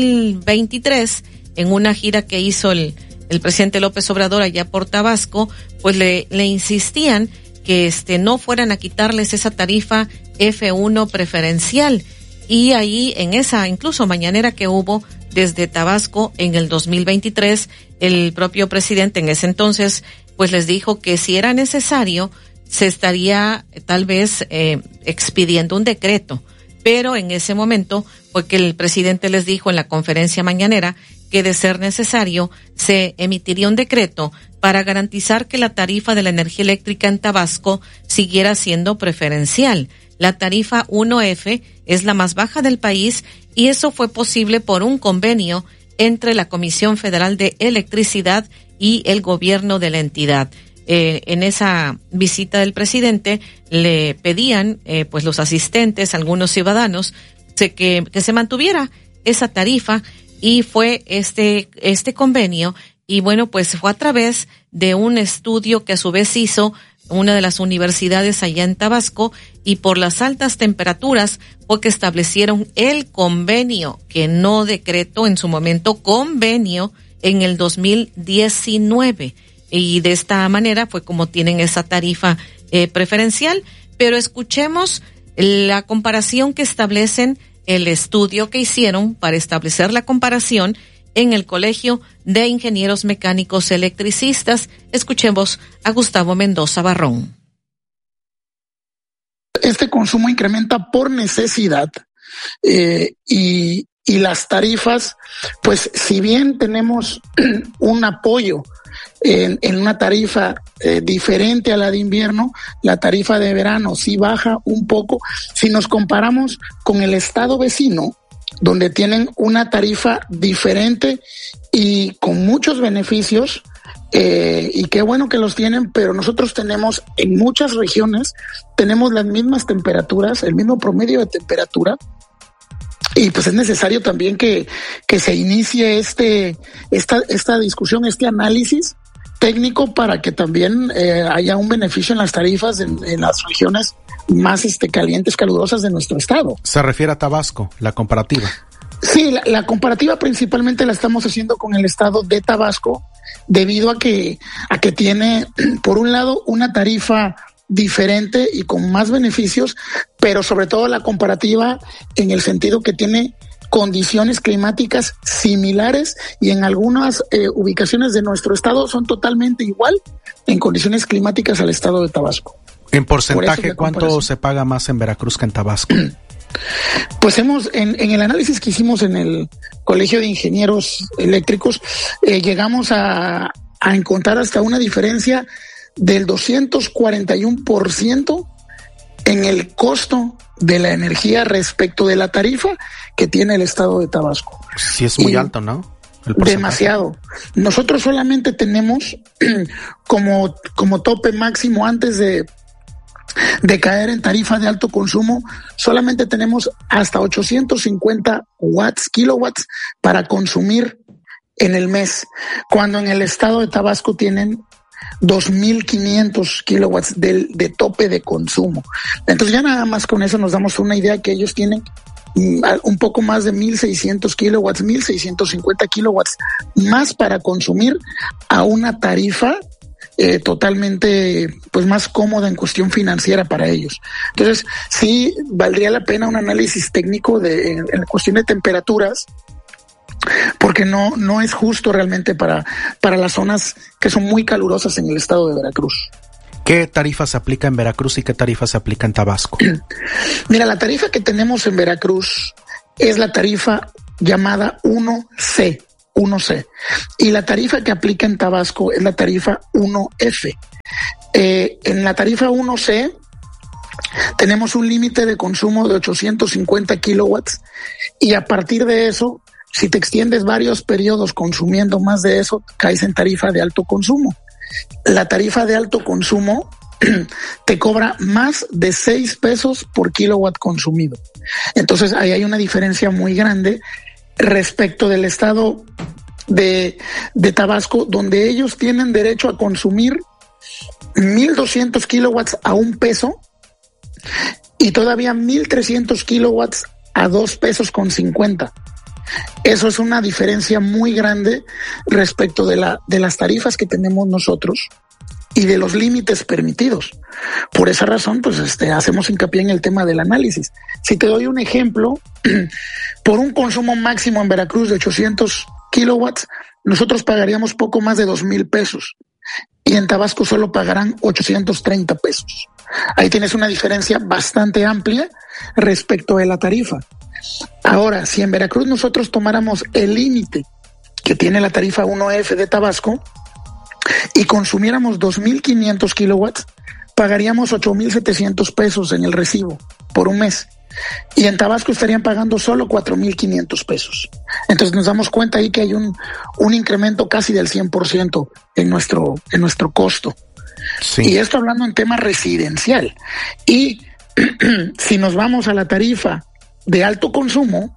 2023, en una gira que hizo el presidente López Obrador allá por Tabasco, pues le insistían que no fueran a quitarles esa tarifa F1 preferencial. Y ahí en esa incluso mañanera que hubo desde Tabasco en el 2023, el propio presidente en ese entonces pues les dijo que si era necesario se estaría tal vez expidiendo un decreto, pero en ese momento fue que el presidente les dijo en la conferencia mañanera que de ser necesario se emitiría un decreto para garantizar que la tarifa de la energía eléctrica en Tabasco siguiera siendo preferencial. La tarifa 1F es la más baja del país y eso fue posible por un convenio entre la Comisión Federal de Electricidad y el gobierno de la entidad. En esa visita del presidente le pedían pues los asistentes, algunos ciudadanos, que se mantuviera esa tarifa, y fue este convenio. Y bueno, pues fue a través de un estudio que a su vez hizo una de las universidades allá en Tabasco, y por las altas temperaturas fue que establecieron el convenio, que no decretó en su momento, convenio en el 2019. Y de esta manera fue como tienen esa tarifa preferencial. Pero escuchemos la comparación que establecen, el estudio que hicieron para establecer la comparación en el Colegio de Ingenieros Mecánicos Electricistas. Escuchemos a Gustavo Mendoza Barrón. Este consumo incrementa por necesidad y las tarifas, pues si bien tenemos un apoyo en una tarifa diferente a la de invierno, la tarifa de verano sí baja un poco. Si nos comparamos con el estado vecino, donde tienen una tarifa diferente y con muchos beneficios, y qué bueno que los tienen, pero nosotros tenemos en muchas regiones, tenemos las mismas temperaturas, el mismo promedio de temperatura, y pues es necesario también que se inicie esta discusión, este análisis técnico, para que también haya un beneficio en las tarifas en las regiones más calientes, calurosas de nuestro estado. Se refiere a Tabasco, la comparativa. Sí, la comparativa principalmente la estamos haciendo con el estado de Tabasco, debido a que tiene, por un lado, una tarifa diferente y con más beneficios, pero sobre todo la comparativa en el sentido que tiene condiciones climáticas similares, y en algunas ubicaciones de nuestro estado son totalmente igual en condiciones climáticas al estado de Tabasco. En porcentaje, ¿cuánto se paga más en Veracruz que en Tabasco? Pues en el análisis que hicimos en el Colegio de Ingenieros Eléctricos, llegamos a encontrar hasta una diferencia del 241% en el costo de la energía respecto de la tarifa que tiene el estado de Tabasco. Sí, es muy alto, ¿no? Demasiado. Nosotros solamente tenemos como tope máximo antes de caer en tarifa de alto consumo, solamente tenemos hasta 850 kilowatts para consumir en el mes, cuando en el estado de Tabasco tienen 2.500 kilowatts de tope de consumo. Entonces ya nada más con eso nos damos una idea que ellos tienen un poco más de 1.600 kilowatts, 1.650 kilowatts más para consumir a una tarifa totalmente pues más cómoda en cuestión financiera para ellos. Entonces sí valdría la pena un análisis técnico en cuestión de temperaturas, porque no es justo realmente para las zonas que son muy calurosas en el estado de Veracruz. ¿Qué tarifa se aplica en Veracruz y qué tarifa se aplica en Tabasco? Mira, la tarifa que tenemos en Veracruz es la tarifa llamada 1C. Y la tarifa que aplica en Tabasco es la tarifa 1F. En la tarifa 1C tenemos un límite de consumo de 850 kilowatts y a partir de eso, si te extiendes varios periodos consumiendo más de eso, caes en tarifa de alto consumo. La tarifa de alto consumo te cobra más de 6 pesos por kilowatt consumido. Entonces ahí hay una diferencia muy grande respecto del estado de Tabasco, donde ellos tienen derecho a consumir 1.200 kilowatts a 1 peso y todavía 1.300 kilowatts a 2 pesos con 50. Eso es una diferencia muy grande respecto de las tarifas que tenemos nosotros y de los límites permitidos. Por esa razón, pues hacemos hincapié en el tema del análisis. Si te doy un ejemplo, por un consumo máximo en Veracruz de 800 kilowatts, nosotros pagaríamos poco más de 2,000 pesos y en Tabasco solo pagarán 830 pesos. Ahí tienes una diferencia bastante amplia respecto de la tarifa. Ahora, si en Veracruz nosotros tomáramos el límite que tiene la tarifa 1F de Tabasco y consumiéramos 2.500 kilowatts, pagaríamos 8.700 pesos en el recibo por un mes. Y en Tabasco estarían pagando solo 4.500 pesos. Entonces nos damos cuenta ahí que hay un incremento casi del 100% en nuestro costo. Sí. Y esto hablando en tema residencial. Y si nos vamos a la tarifa de alto consumo,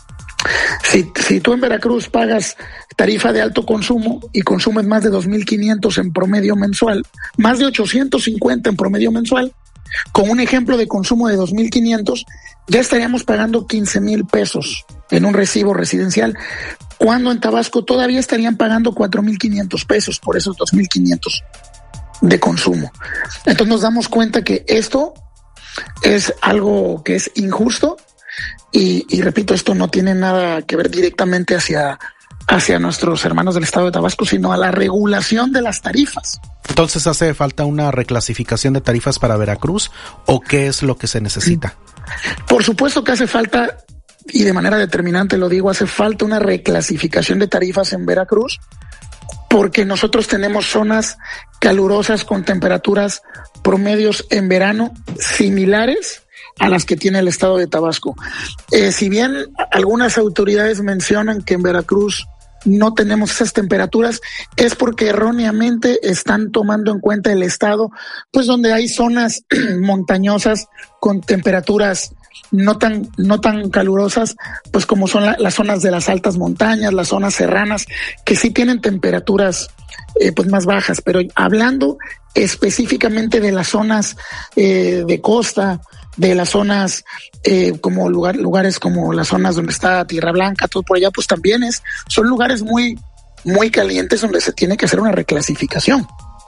si tú en Veracruz pagas tarifa de alto consumo y consumes más de 2.500 en promedio mensual, más de 850 en promedio mensual, con un ejemplo de consumo de 2.500, ya estaríamos pagando 15,000 pesos en un recibo residencial, cuando en Tabasco todavía estarían pagando 4.500 pesos por esos 2.500 de consumo. Entonces nos damos cuenta que esto es algo que es injusto y repito, esto no tiene nada que ver directamente hacia nuestros hermanos del estado de Tabasco, sino a la regulación de las tarifas. Entonces, ¿hace falta una reclasificación de tarifas para Veracruz o qué es lo que se necesita? Por supuesto que hace falta, y de manera determinante lo digo, hace falta una reclasificación de tarifas en Veracruz, porque nosotros tenemos zonas calurosas con temperaturas promedios en verano similares a las que tiene el estado de Tabasco. Si bien algunas autoridades mencionan que en Veracruz no tenemos esas temperaturas, es porque erróneamente están tomando en cuenta el estado, pues donde hay zonas montañosas con temperaturas no tan calurosas, pues como son las zonas de las altas montañas, las zonas serranas, que sí tienen temperaturas pues más bajas. Pero hablando específicamente de las zonas de costa, de las zonas como lugares como las zonas donde está Tierra Blanca, todo por allá, pues también son lugares muy, muy calientes donde se tiene que hacer una reclasificación.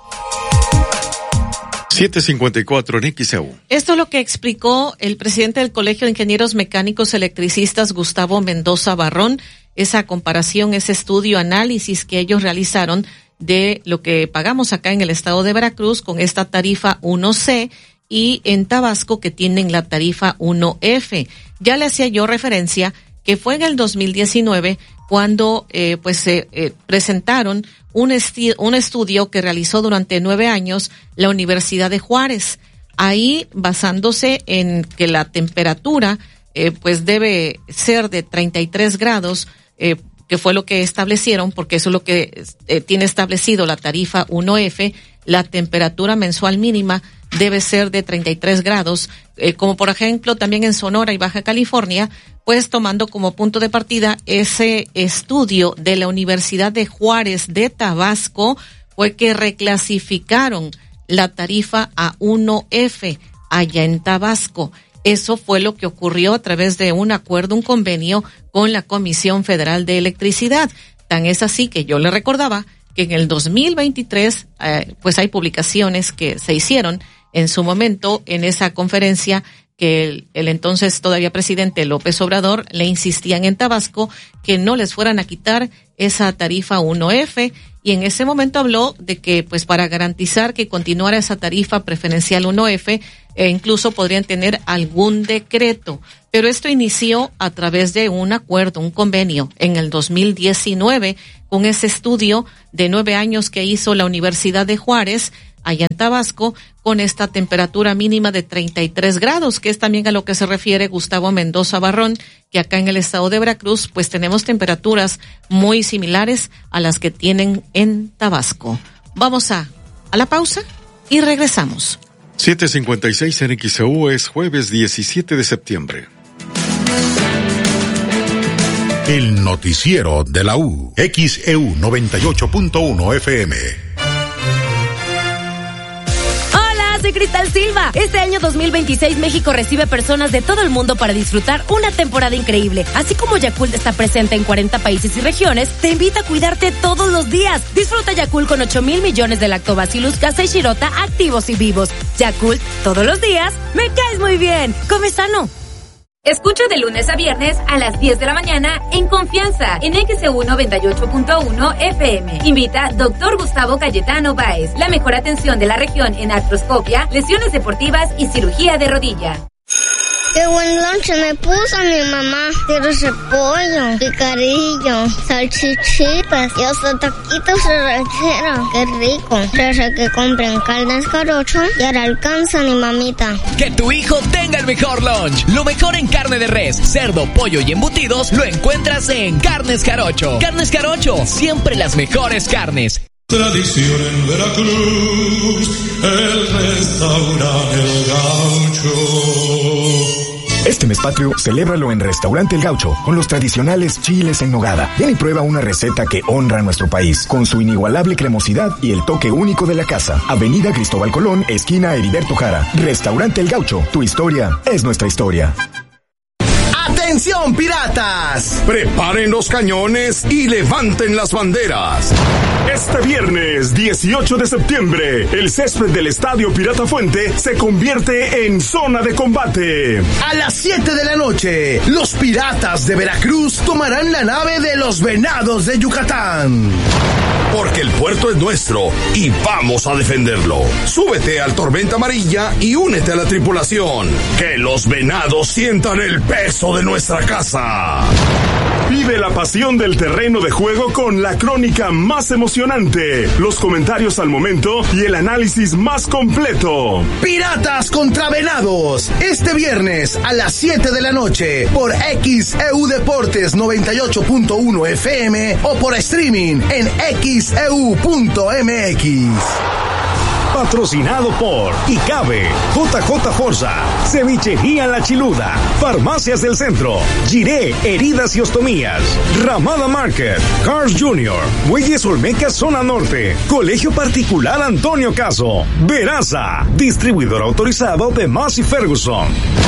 7:54 en XEU. Esto es lo que explicó el presidente del Colegio de Ingenieros Mecánicos Electricistas, Gustavo Mendoza Barrón, esa comparación, ese estudio, análisis que ellos realizaron de lo que pagamos acá en el estado de Veracruz con esta tarifa 1C y en Tabasco que tienen la tarifa 1F. Ya le hacía yo referencia que fue en el 2019 cuando se presentaron un estudio que realizó durante 9 años la Universidad de Juárez, Ahí basándose en que la temperatura pues debe ser de 33 grados, que fue lo que establecieron, porque eso es lo que tiene establecido la tarifa 1F, la temperatura mensual mínima debe ser de 33 grados, como por ejemplo también en Sonora y Baja California, pues tomando como punto de partida ese estudio de la Universidad de Juárez de Tabasco, fue que reclasificaron la tarifa a 1F allá en Tabasco. Eso fue lo que ocurrió a través de un acuerdo, un convenio con la Comisión Federal de Electricidad. Tan es así que yo le recordaba que en el 2023, pues hay publicaciones que se hicieron en su momento en esa conferencia que el entonces todavía presidente López Obrador le insistían en Tabasco que no les fueran a quitar esa tarifa 1F, y en ese momento habló de que pues para garantizar que continuara esa tarifa preferencial 1F, incluso podrían tener algún decreto, pero esto inició a través de un acuerdo, un convenio en el 2019 con ese estudio de 9 años que hizo la Universidad de Juárez allá en Tabasco, con esta temperatura mínima de 33 grados, que es también a lo que se refiere Gustavo Mendoza Barrón, que acá en el estado de Veracruz, pues tenemos temperaturas muy similares a las que tienen en Tabasco. Vamos a la pausa y regresamos. 7:56 en XEU, es jueves 17 de septiembre. El noticiero de la U, XEU 98.1 FM. Soy Cristal Silva. Este año 2026 México recibe personas de todo el mundo para disfrutar una temporada increíble. Así como Yakult está presente en 40 países y regiones, te invita a cuidarte todos los días. Disfruta Yakult con 8,000 millones de Lactobacillus casei shirota activos y vivos. Yakult, todos los días, me caes muy bien. Come sano. Escucha de lunes a viernes a las 10 de la mañana en Confianza en XEU 98.1 FM. Invita Dr. Gustavo Cayetano Báez. La mejor atención de la región en artroscopia, lesiones deportivas y cirugía de rodilla. Qué buen lonche me puso mi mamá. Quiero repollo, picadillo, salchichitas y hasta taquitos de ranchera. Qué rico. Desde que compren Carnes Jarocho, ya le alcanza mi mamita. Que tu hijo tenga el mejor lunch. Lo mejor en carne de res, cerdo, pollo y embutidos lo encuentras en Carnes Jarocho. Carnes Jarocho, siempre las mejores carnes. Tradición en Veracruz, el restaurante El Gaucho. Este mes patrio, celébralo en Restaurante El Gaucho, con los tradicionales chiles en nogada. Ven y prueba una receta que honra a nuestro país, con su inigualable cremosidad y el toque único de la casa. Avenida Cristóbal Colón, esquina Heriberto Jara. Restaurante El Gaucho, tu historia es nuestra historia. ¡Atención, piratas! Preparen los cañones y levanten las banderas. Este viernes 18 de septiembre, el césped del Estadio Pirata Fuente se convierte en zona de combate. A las 7 de la noche, los piratas de Veracruz tomarán la nave de los Venados de Yucatán. Porque el puerto es nuestro y vamos a defenderlo. Súbete al Tormenta Amarilla y únete a la tripulación. Que los Venados sientan el peso de nuestra casa. Vive la pasión del terreno de juego con la crónica más emocionante, los comentarios al momento y el análisis más completo. Piratas contra Venados, este viernes a las 7 de la noche por XEU Deportes 98.1 FM o por streaming en XEU.mx. Patrocinado por ICABE, JJ Forza, Cevichería La Chiluda, Farmacias del Centro, Giré, Heridas y Ostomías, Ramada Market, Cars Jr., Muelles Olmeca Zona Norte, Colegio Particular Antonio Caso, Veraza, distribuidor autorizado de Massey Ferguson.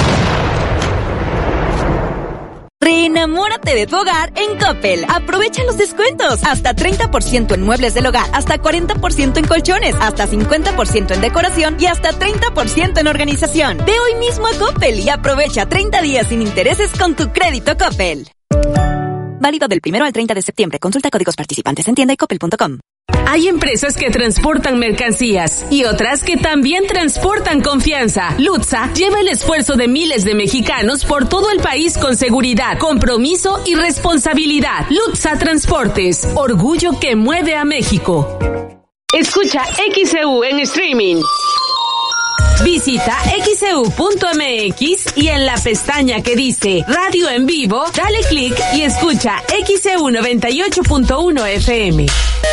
Reenamórate de tu hogar en Coppel. Aprovecha los descuentos. Hasta 30% en muebles del hogar, hasta 40% en colchones, hasta 50% en decoración y hasta 30% en organización. Ve hoy mismo a Coppel y aprovecha 30 días sin intereses con tu crédito Coppel. Válido del 1 al 30 de septiembre. Consulta códigos participantes en tienda y coppel.com. Hay empresas que transportan mercancías y otras que también transportan confianza. Lutza lleva el esfuerzo de miles de mexicanos por todo el país con seguridad, compromiso y responsabilidad. Lutza Transportes, orgullo que mueve a México. Escucha XEU en streaming. Visita xeu.mx y en la pestaña que dice Radio en Vivo, dale clic y escucha XEU 98.1 FM.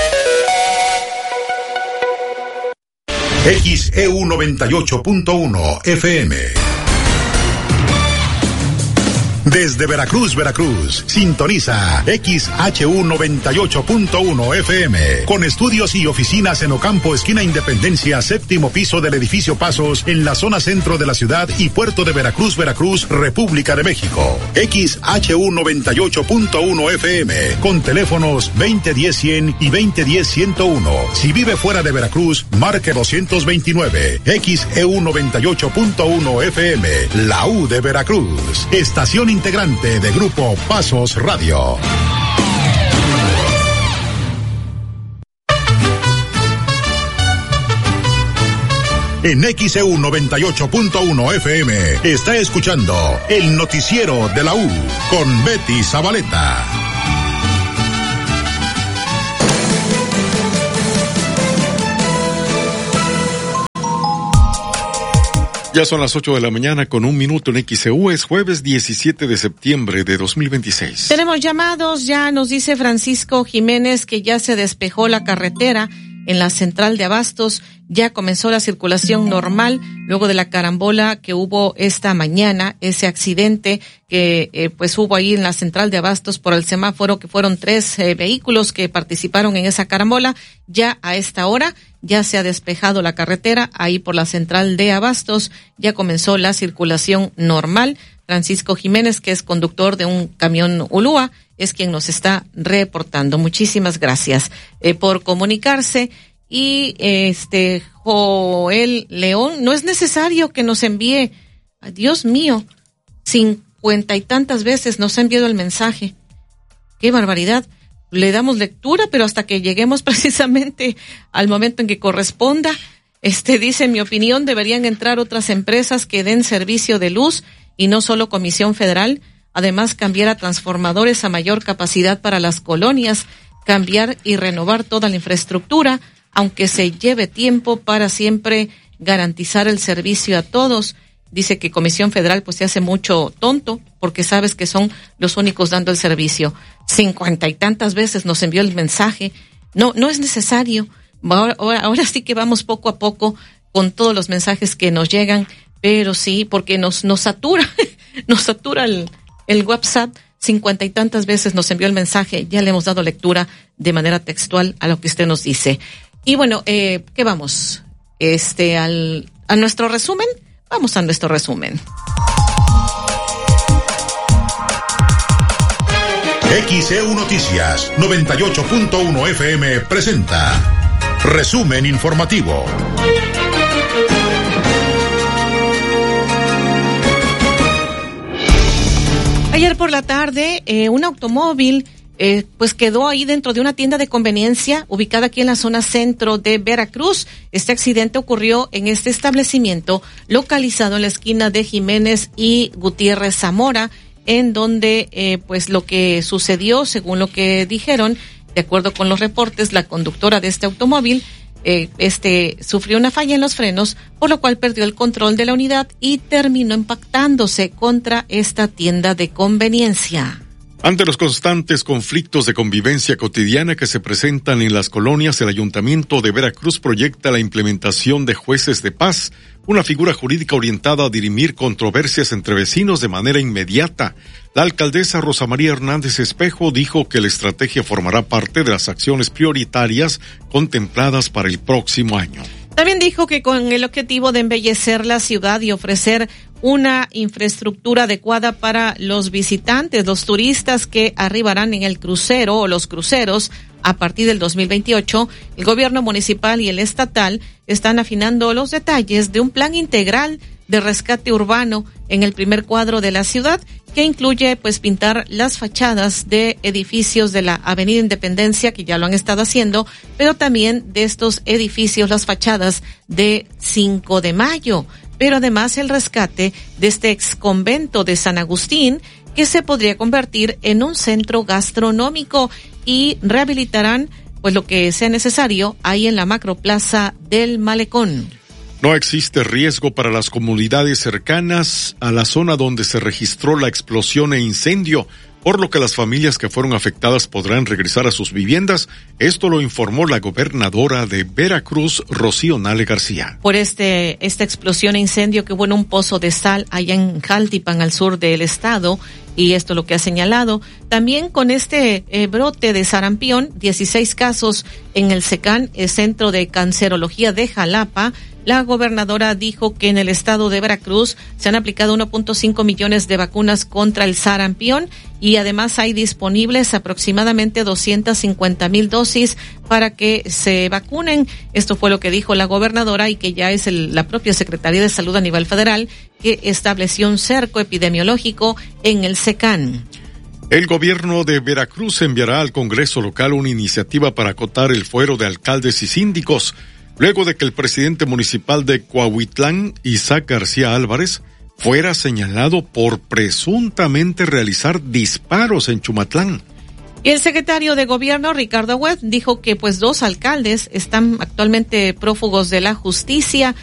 XEU 98.1 FM. Desde Veracruz, Veracruz, sintoniza XHU 98.1 FM, con estudios y oficinas en Ocampo, esquina Independencia, séptimo piso del edificio Pasos, en la zona centro de la ciudad y puerto de Veracruz, Veracruz, República de México. XHU 98.1 FM, con teléfonos 2010-100 y 2010-101. Si vive fuera de Veracruz, marque 229. XEU 98.1 FM, la U de Veracruz, estación integrante de Grupo Pasos Radio. En XEU 98.1 FM está escuchando el noticiero de la U con Betty Zabaleta. Ya son las 8 de la mañana con 1 minuto en XEU. Es jueves 17 de septiembre de 2026. Tenemos llamados, ya nos dice Francisco Jiménez que ya se despejó la carretera en la central de Abastos, ya comenzó la circulación normal luego de la carambola que hubo esta mañana, ese accidente que pues hubo ahí en la central de Abastos por el semáforo, que fueron 3 vehículos que participaron en esa carambola. Ya a esta hora ya se ha despejado la carretera ahí por la central de Abastos, ya comenzó la circulación normal. Francisco Jiménez, que es conductor de un camión Ulúa, es quien nos está reportando. Muchísimas gracias por comunicarse. Y Joel León, no es necesario que nos envíe, Dios mío, 50 y tantas veces nos ha enviado el mensaje. ¡Qué barbaridad! Le damos lectura, pero hasta que lleguemos precisamente al momento en que corresponda. Dice, en mi opinión, deberían entrar otras empresas que den servicio de luz y no solo Comisión Federal. Además, cambiar a transformadores a mayor capacidad para las colonias, cambiar y renovar toda la infraestructura, aunque se lleve tiempo, para siempre garantizar el servicio a todos. Dice que Comisión Federal pues se hace mucho tonto, porque sabes que son los únicos dando el servicio. 50 y tantas veces nos envió el mensaje. No es necesario. Ahora sí que vamos poco a poco con todos los mensajes que nos llegan, pero sí, porque nos satura, nos satura el WhatsApp. 50 y tantas veces nos envió el mensaje, ya le hemos dado lectura de manera textual a lo que usted nos dice. Y bueno, ¿qué vamos? ¿A nuestro resumen? Vamos a nuestro resumen. XEU Noticias 98.1 FM presenta Resumen Informativo. Ayer por la tarde, un automóvil pues quedó ahí dentro de una tienda de conveniencia ubicada aquí en la zona centro de Veracruz. Este accidente ocurrió en este establecimiento localizado en la esquina de Jiménez y Gutiérrez Zamora, en donde pues lo que sucedió, según lo que dijeron, de acuerdo con los reportes, la conductora de este automóvil sufrió una falla en los frenos, por lo cual perdió el control de la unidad y terminó impactándose contra esta tienda de conveniencia. Ante los constantes conflictos de convivencia cotidiana que se presentan en las colonias, el Ayuntamiento de Veracruz proyecta la implementación de jueces de paz, una figura jurídica orientada a dirimir controversias entre vecinos de manera inmediata. La alcaldesa Rosa María Hernández Espejo dijo que la estrategia formará parte de las acciones prioritarias contempladas para el próximo año. También dijo que con el objetivo de embellecer la ciudad y ofrecer una infraestructura adecuada para los visitantes, los turistas que arribarán en el crucero o los cruceros a partir del 2028, el gobierno municipal y el estatal están afinando los detalles de un plan integral de rescate urbano en el primer cuadro de la ciudad, que incluye pues pintar las fachadas de edificios de la Avenida Independencia, que ya lo han estado haciendo, pero también de estos edificios las fachadas de 5 de Mayo, pero además el rescate de este ex convento de San Agustín, que se podría convertir en un centro gastronómico, y rehabilitarán pues lo que sea necesario ahí en la macroplaza del Malecón. No existe riesgo para las comunidades cercanas a la zona donde se registró la explosión e incendio, por lo que las familias que fueron afectadas podrán regresar a sus viviendas. Esto lo informó la gobernadora de Veracruz, Rocío Nale García. Por esta explosión e incendio que hubo en un pozo de sal allá en Jaltipan, al sur del estado, y esto es lo que ha señalado. También con este brote de sarampión, 16 casos en el SECAN, el Centro de Cancerología de Jalapa. La gobernadora dijo que en el estado de Veracruz se han aplicado 1.5 millones de vacunas contra el sarampión y además hay disponibles aproximadamente 250,000 dosis para que se vacunen. Esto fue lo que dijo la gobernadora y que ya es la propia Secretaría de Salud a nivel federal que estableció un cerco epidemiológico en el SECAN. El gobierno de Veracruz enviará al Congreso local una iniciativa para acotar el fuero de alcaldes y síndicos, luego de que el presidente municipal de Cuahuitlán, Isaac García Álvarez, fuera señalado por presuntamente realizar disparos en Chumatlán. Y el secretario de Gobierno, Ricardo Agüed, dijo que 2 alcaldes están actualmente prófugos de la justicia